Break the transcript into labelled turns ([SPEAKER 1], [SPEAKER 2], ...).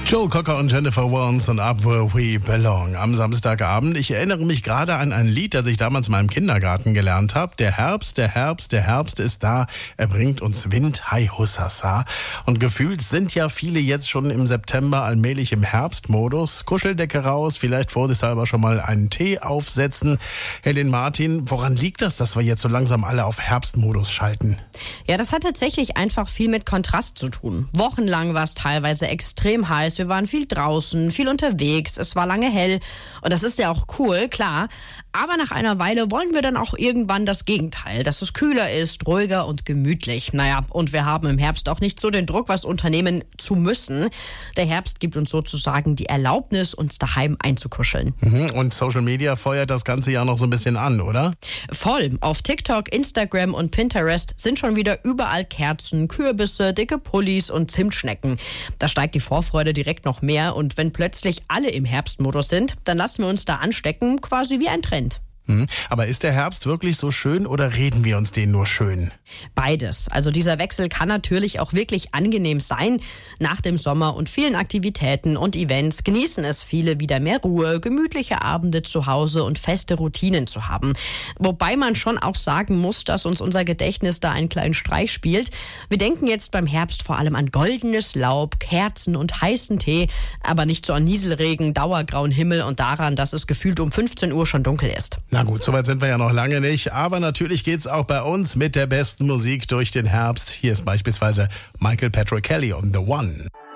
[SPEAKER 1] Joe Cocker und Jennifer Warnes und Up Where We Belong am Samstagabend. Ich erinnere mich gerade an ein Lied, das ich damals in meinem Kindergarten gelernt habe. Der Herbst, der Herbst, der Herbst ist da. Er bringt uns Wind, hi hussasa. Und gefühlt sind ja viele jetzt schon im September allmählich im Herbstmodus. Kuscheldecke raus, vielleicht vorsichtshalber schon mal einen Tee aufsetzen. Helen Martin, woran liegt das, dass wir jetzt so langsam alle auf Herbstmodus schalten?
[SPEAKER 2] Ja, das hat tatsächlich einfach viel mit Kontrast zu tun. Wochenlang war es teilweise extrem heiß. Wir waren viel draußen, viel unterwegs. Es war lange hell. Und das ist ja auch cool, klar. Aber nach einer Weile wollen wir dann auch irgendwann das Gegenteil, dass es kühler ist, ruhiger und gemütlich. Naja, und wir haben im Herbst auch nicht so den Druck, was unternehmen zu müssen. Der Herbst gibt uns sozusagen die Erlaubnis, uns daheim einzukuscheln.
[SPEAKER 1] Und Social Media feuert das ganze ja noch so ein bisschen an, oder?
[SPEAKER 2] Voll. Auf TikTok, Instagram und Pinterest sind schon wieder überall Kerzen, Kürbisse, dicke Pullis und Zimtschnecken. Da steigt die Vorfreude direkt noch mehr. Und wenn plötzlich alle im Herbstmodus sind, dann lassen wir uns da anstecken, quasi wie ein Trend.
[SPEAKER 1] Aber ist der Herbst wirklich so schön oder reden wir uns den nur schön?
[SPEAKER 2] Beides. Also dieser Wechsel kann natürlich auch wirklich angenehm sein. Nach dem Sommer und vielen Aktivitäten und Events genießen es viele wieder mehr Ruhe, gemütliche Abende zu Hause und feste Routinen zu haben. Wobei man schon auch sagen muss, dass uns unser Gedächtnis da einen kleinen Streich spielt. Wir denken jetzt beim Herbst vor allem an goldenes Laub, Kerzen und heißen Tee, aber nicht so an Nieselregen, dauergrauen Himmel und daran, dass es gefühlt um 15 Uhr schon dunkel ist.
[SPEAKER 1] Na gut, soweit sind wir ja noch lange nicht, aber natürlich geht's auch bei uns mit der besten Musik durch den Herbst. Hier ist beispielsweise Michael Patrick Kelly on The One.